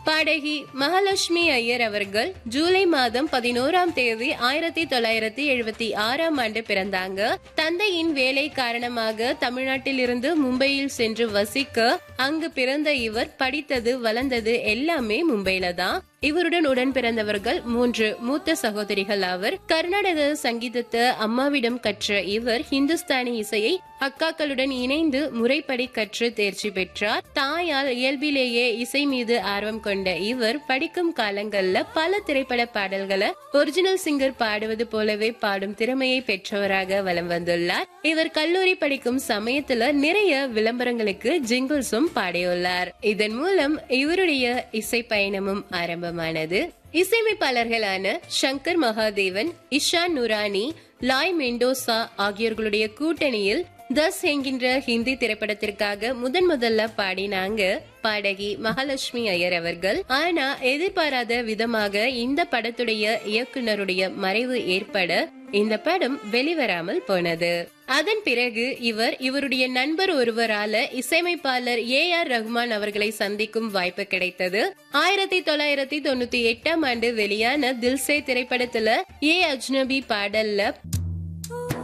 பாடகி மகாலட்சுமி ஐயர் அவர்கள் ஜூலை மாதம் 11ஆம் தேதி 1976ஆம் ஆண்டு பிறந்தாங்க. தந்தையின் வேலை காரணமாக தமிழ்நாட்டில் இருந்து மும்பையில் சென்று வசிக்க அங்கு பிறந்த இவர் படித்தது வளர்ந்தது எல்லாமே மும்பையில தான். இவருடன் உடன் பிறந்தவர்கள் 3 மூத்த சகோதரிகள் ஆவர். கர்நாடக சங்கீதத்தை அம்மாவிடம் கற்ற இவர் ஹிந்துஸ்தானி இசையை அக்காக்களுடன் இணைந்து முறைப்படி கற்று தேர்ச்சி பெற்றார். தாயால் இயல்பிலேயே இசை மீது ஆர்வம் கொண்ட இவர் படிக்கும் காலங்கள்ல பல திரைப்பட பாடல்களை ஒரிஜினல் சிங்கர் பாடுவது போலவே பாடும் திறமையை பெற்றவராக வலம் வந்துள்ளார். இவர் கல்லூரி படிக்கும் சமயத்துல நிறைய விளம்பரங்களுக்கு ஜிங்கிள்ஸும் பாடியுள்ளார். இதன் மூலம் இவருடைய இசை பயணமும் ஆரம்பமானது. இசையமைப்பாளர்களான சங்கர் மகாதேவன், இஷான் நூரானி, லாய் மெண்டோசா ஆகியோர்களுடைய கூட்டணியில் தஸ் என்கின்ற ஹிந்தி திரைப்படத்திற்காக முதல்ல பாடினாங்க பாடகி மகாலட்சுமி ஐயர் அவர்கள். ஆனா எதிர்பாராத விதமாக இந்த படத்துடைய இயக்குனருடைய மறைவு ஏற்பட இந்த படம் வெளிவராமல் போனது. அதன் பிறகு இவருடைய நண்பர் ஒருவரால இசையமைப்பாளர் AR ரஹ்மான் அவர்களை சந்திக்கும் வாய்ப்பு கிடைத்தது. 1998ஆம் ஆண்டு வெளியான தில்சே திரைப்படத்துல ஏ அஜ்னபி பாடல்ல